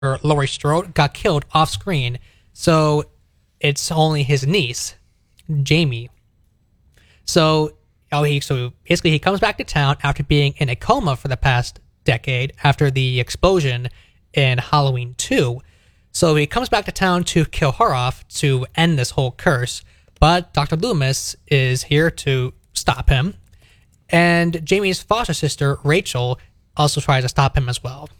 Laurie Strode, got killed off screen. So it's only his niece, Jamie. So basically he comes back to town after being in a coma for the past decade after the explosion in Halloween 2. So he comes back to town to kill her off to end this whole curse. But Dr. Loomis is here to stop him. And Jamie's foster sister, Rachel, also tries to stop him as well.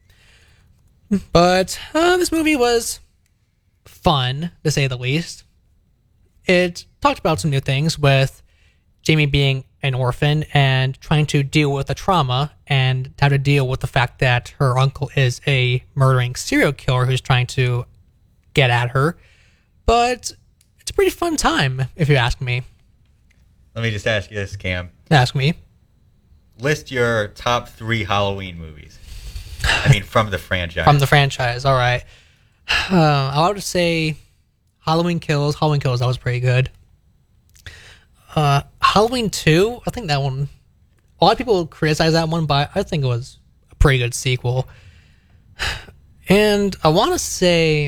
But this movie was fun, to say the least. It talked about some new things with Jamie being an orphan and trying to deal with the trauma and how to deal with the fact that her uncle is a murdering serial killer who's trying to get at her. But it's a pretty fun time, if you ask me. Let me just ask you this, Cam. Ask me. List your top 3 Halloween movies. I mean, from the franchise. From the franchise, all right. I would say Halloween Kills. Halloween Kills, that was pretty good. Halloween 2, I think that one, a lot of people criticize that one, but I think it was a pretty good sequel. And I want to say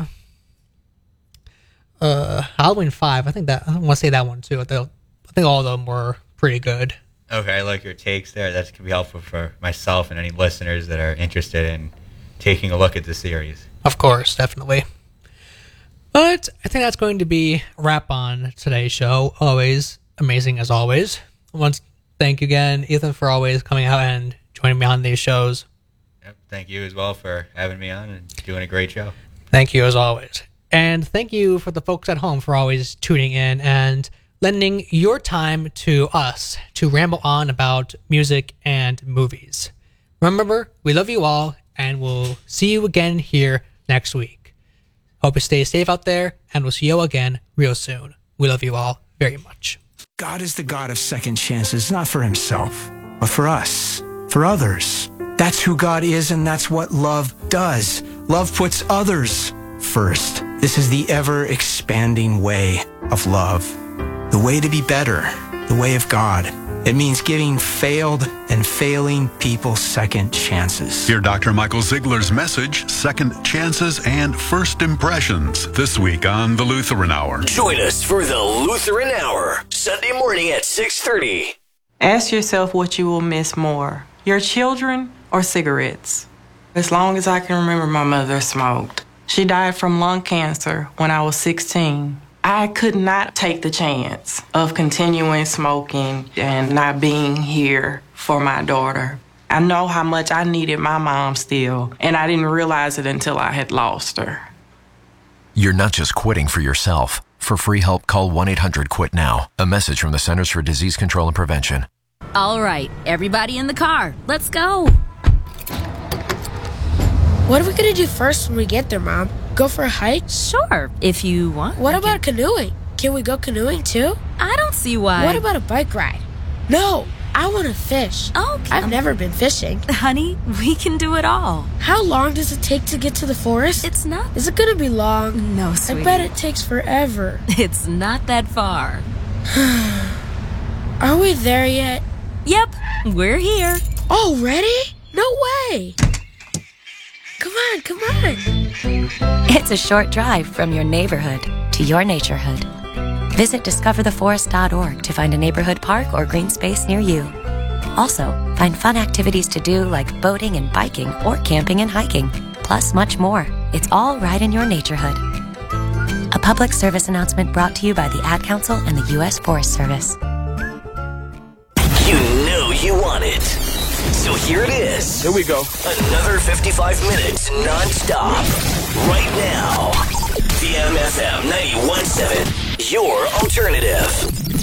Halloween 5, I want to say that one too. I think all of them were pretty good. Okay, I like your takes there. That could be helpful for myself and any listeners that are interested in taking a look at the series. Of course, definitely. But I think that's going to be a wrap on today's show. Always amazing as always. Once thank you again, Ethan, for always coming out and joining me on these shows. Yep, thank you as well for having me on and doing a great show. Thank you as always. And thank you for the folks at home for always tuning in and lending your time to us to ramble on about music and movies. Remember, we love you all, and we'll see you again here next week. Hope you stay safe out there, and we'll see you again real soon. We love you all very much. God is the God of second chances, not for himself, but for us, for others. That's who God is, and that's what love does. Love puts others first. This is the ever-expanding way of love. The way to be better, the way of God. It means giving failed and failing people second chances. Hear Dr. Michael Ziegler's message, Second Chances and First Impressions, this week on The Lutheran Hour. Join us for The Lutheran Hour, Sunday morning at 6:30. Ask yourself what you will miss more, your children or cigarettes. As long as I can remember, my mother smoked. She died from lung cancer when I was 16. I could not take the chance of continuing smoking and not being here for my daughter. I know how much I needed my mom still, and I didn't realize it until I had lost her. You're not just quitting for yourself. For free help, call 1-800-QUIT-NOW. A message from the Centers for Disease Control and Prevention. All right, everybody in the car, let's go. What are we going to do first when we get there, Mom? Go for a hike? Sure, if you want. What about canoeing? Can we go canoeing too? I don't see why. What about a bike ride? No, I want to fish. Okay. I've never been fishing. Honey, we can do it all. How long does it take to get to the forest? It's not. Is it going to be long? No, sweetie. I bet it takes forever. It's not that far. Are we there yet? Yep, we're here. Already? No way. Come on. It's a short drive from your neighborhood to your naturehood. Visit discovertheforest.org to find a neighborhood park or green space near you. Also, find fun activities to do like boating and biking or camping and hiking, plus much more. It's all right in your naturehood. A public service announcement brought to you by the Ad Council and the U.S. Forest Service. You know you want it. So here it is. Here we go. Another 55 minutes non-stop. Right now. VMFM 91.7. Your alternative.